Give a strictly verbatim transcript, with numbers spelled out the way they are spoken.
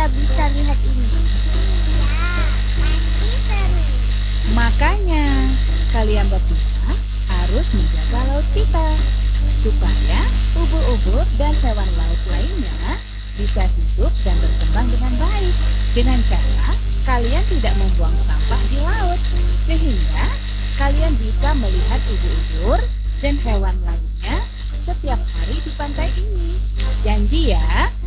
kita bisa lihat ini? Ya, pasti seru. Makanya, kalian berdua harus menjaga laut kita, supaya ubur-ubur dan hewan laut lainnya bisa hidup dan berkembang dengan baik. Dengan cara kalian tidak membuang sampah di laut, sehingga kalian bisa melihat ubur-ubur dan hewan lainnya setiap hari di pantai ini. Janji ya.